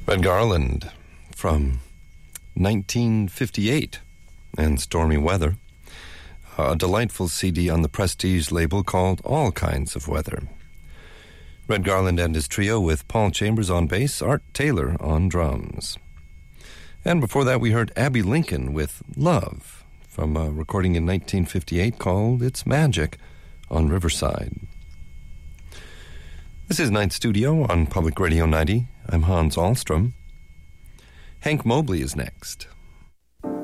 Red Garland from 1958 and Stormy Weather, a delightful CD on the Prestige label called All Kinds of Weather. Red Garland and his trio with Paul Chambers on bass, Art Taylor on drums. And before that we heard Abbey Lincoln with Love from a recording in 1958 called It's Magic on Riverside. This is Night Studio on Public Radio 90. I'm Hans Ahlstrom. Hank Mobley is next.